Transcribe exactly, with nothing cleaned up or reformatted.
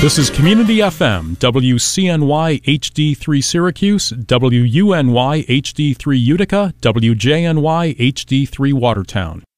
This is Community F M, W C N Y H D three Syracuse, W U N Y H D three Utica, W J N Y H D three Watertown.